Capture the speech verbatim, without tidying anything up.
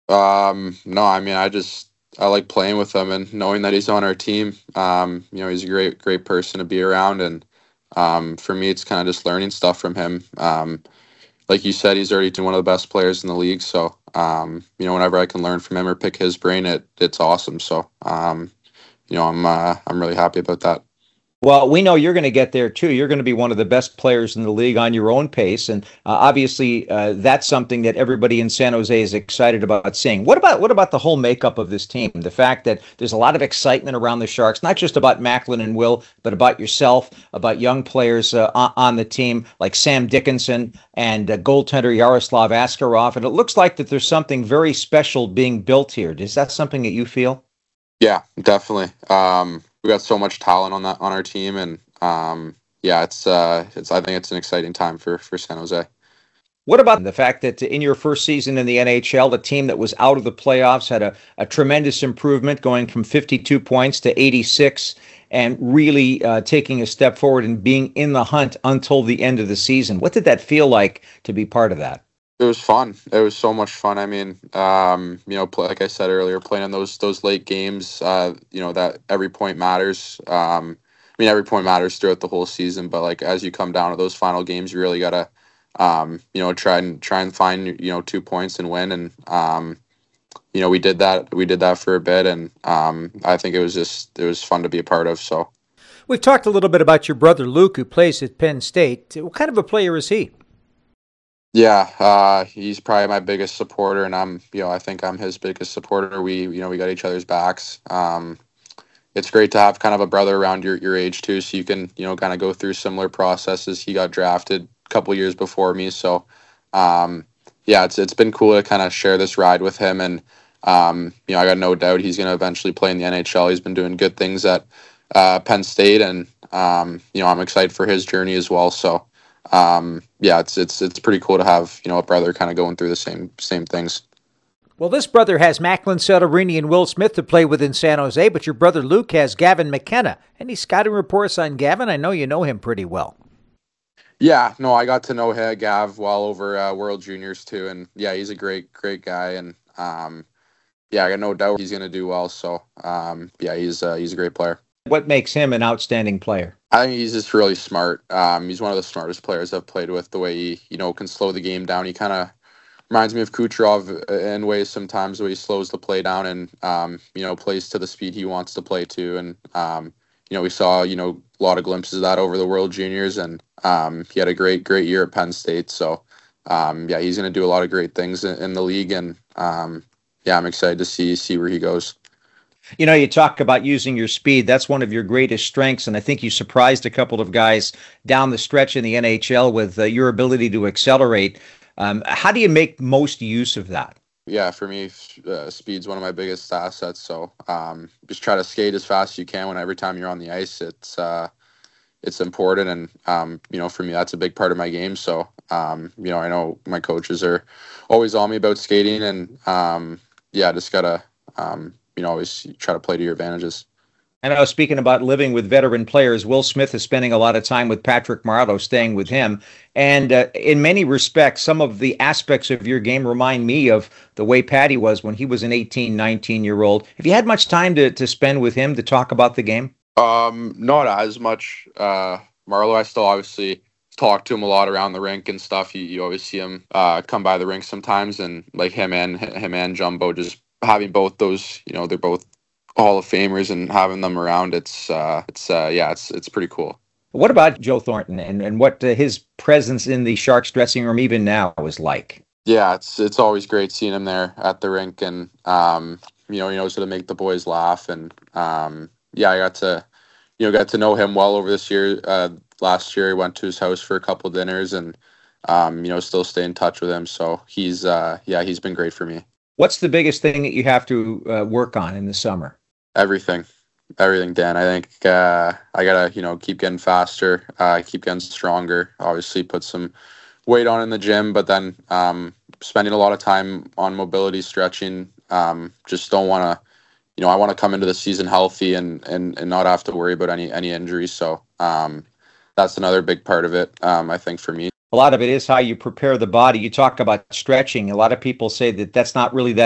Um, no, I mean, I just I like playing with him and knowing that he's on our team. Um, you know, he's a great great person to be around, and um, for me, it's kind of just learning stuff from him. Um, like you said, he's already one of the best players in the league. So, um, you know, whenever I can learn from him or pick his brain, it it's awesome. So, um, you know, I'm uh, I'm really happy about that. Well, we know you're going to get there too. You're going to be one of the best players in the league on your own pace, and uh, obviously uh, that's something that everybody in San Jose is excited about seeing. What about what about the whole makeup of this team? The fact that there's a lot of excitement around the Sharks, not just about Macklin and Will, but about yourself, about young players uh, on the team like Sam Dickinson and uh, goaltender Yaroslav Askarov, and it looks like that there's something very special being built here. Is that something that you feel? Yeah, definitely. Um, we got so much talent on that on our team, and um, yeah, it's uh, it's I think it's an exciting time for for San Jose. What about the fact that in your first season in the N H L, the team that was out of the playoffs had a, a tremendous improvement, going from fifty-two points to eighty-six, and really uh, taking a step forward and being in the hunt until the end of the season? What did that feel like to be part of that? It was fun. It was so much fun. I mean, um, you know, play, like I said earlier, playing in those those late games, uh, you know, that every point matters. Um, I mean, every point matters throughout the whole season, but like as you come down to those final games, you really gotta, um, you know, try and try and find you know two points and win. And um, you know, we did that. We did that for a bit, and um, I think it was just it was fun to be a part of. So We've talked a little bit about your brother Luke, who plays at Penn State. What kind of a player is he? yeah, uh, he's probably my biggest supporter, and I'm you know I think I'm his biggest supporter. We you know we got each other's backs. Um, it's great to have kind of a brother around your, your age too, so you can you know kind of go through similar processes. He got drafted a couple years before me, so um, yeah, it's it's been cool to kind of share this ride with him, and um, you know I got no doubt he's going to eventually play in the N H L. He's been doing good things at uh, Penn State, and um, you know I'm excited for his journey as well. So um, yeah, it's it's it's pretty cool to have you know a brother kind of going through the same same things. Well, this brother has Macklin Celebrini and Will Smith to play with in San Jose, but your brother Luke has Gavin McKenna. Any scouting reports on Gavin? I know you know him pretty well. Yeah, no, I got to know him, Gav, well over uh, World Juniors too, and yeah, he's a great, great guy, and um, yeah, I got no doubt he's gonna do well. So um, yeah, he's uh, he's a great player. What makes him an outstanding player? I think he's just really smart. Um, he's one of the smartest players I've played with. The way he, you know, can slow the game down. He kind of reminds me of Kucherov in ways sometimes, where he slows the play down and um, you know plays to the speed he wants to play to. And um, you know we saw you know a lot of glimpses of that over the World Juniors, and um, he had a great great year at Penn State. So um, yeah, he's going to do a lot of great things in, in the league, and um, yeah, I'm excited to see see where he goes. You know, you talk about using your speed. That's one of your greatest strengths, and I think you surprised a couple of guys down the stretch in the N H L with uh, your ability to accelerate. Um, how do you make most use of that? Yeah, for me, uh, speed's one of my biggest assets. So um, just try to skate as fast as you can. When every time you're on the ice, it's uh, it's important, and um, you know, for me, that's a big part of my game. So um, you know, I know my coaches are always on me about skating, and um, yeah, just gotta um, you know always try to play to your advantages. And I was speaking about living with veteran players. Will Smith is spending a lot of time with Patrick Marleau, staying with him. And uh, in many respects, some of the aspects of your game remind me of the way Patty was when he was an eighteen, nineteen-year-old. Have you had much time to, to spend with him to talk about the game? Um, not as much. Uh, Marleau, I still obviously talk to him a lot around the rink and stuff. You, you always see him uh, come by the rink sometimes, and like him and him and Jumbo, just having both those, you know, they're both Hall of Famers, and having them around, it's uh, it's uh, yeah, it's it's pretty cool. What about Joe Thornton and, and what uh, his presence in the Sharks dressing room even now is like? Yeah, it's it's always great seeing him there at the rink, and um, you know, he knows how to make the boys laugh, and um, yeah, I got to you know got to know him well over this year. Uh, last year, I went to his house for a couple dinners, and um, you know, still stay in touch with him. So he's uh, yeah, he's been great for me. What's the biggest thing that you have to uh, work on in the summer? Everything, everything, Dan. I think uh, I gotta, you know, keep getting faster, uh, keep getting stronger. Obviously, put some weight on in the gym, but then um, spending a lot of time on mobility, stretching. Um, just don't want to, you know, I want to come into the season healthy and and and not have to worry about any any injuries. So um, that's another big part of it. Um, I think for me. A lot of it is how you prepare the body. You talk about stretching. A lot of people say that that's not really that